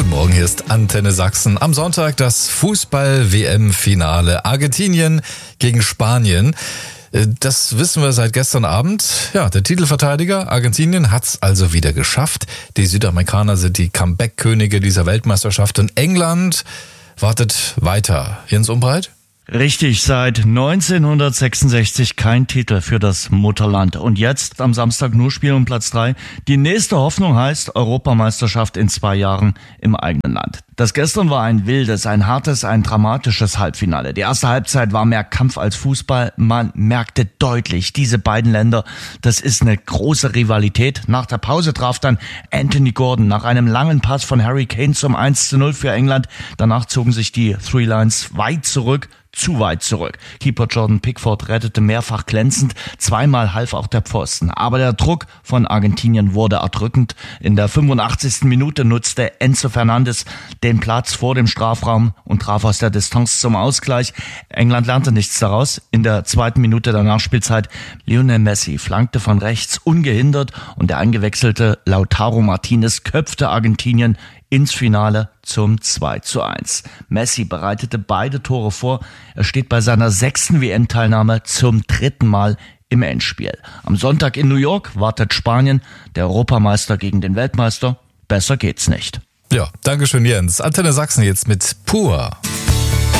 Guten Morgen, hier ist Antenne Sachsen. Am Sonntag das Fußball-WM-Finale. Argentinien gegen Spanien. Das wissen wir seit gestern Abend. Ja, der Titelverteidiger Argentinien hat's also wieder geschafft. Die Südamerikaner sind die Comeback-Könige dieser Weltmeisterschaft und England wartet weiter. Jens Umbreit? Richtig, seit 1966 kein Titel für das Mutterland. Und jetzt am Samstag nur Spiel um Platz 3. Die nächste Hoffnung heißt Europameisterschaft in 2 Jahren im eigenen Land. Das gestern war ein wildes, ein hartes, ein dramatisches Halbfinale. Die erste Halbzeit war mehr Kampf als Fußball. Man merkte deutlich, diese beiden Länder, das ist eine große Rivalität. Nach der Pause traf dann Anthony Gordon nach einem langen Pass von Harry Kane zum 1:0 für England. Danach zogen sich die Three Lions weit zurück. Zu weit zurück. Keeper Jordan Pickford rettete mehrfach glänzend, zweimal half auch der Pfosten. Aber der Druck von Argentinien wurde erdrückend. In der 85. Minute nutzte Enzo Fernandes den Platz vor dem Strafraum und traf aus der Distanz zum Ausgleich. England lernte nichts daraus. In der 2. Minute der Nachspielzeit Lionel Messi flankte von rechts ungehindert und der eingewechselte Lautaro Martinez köpfte Argentinien ins Finale zum 2:1. Messi bereitete beide Tore vor. Er steht bei seiner 6. WM-Teilnahme zum 3. Mal im Endspiel. Am Sonntag in New York wartet Spanien, der Europameister gegen den Weltmeister. Besser geht's nicht. Ja, danke schön, Jens. Antenne Sachsen jetzt mit Pur.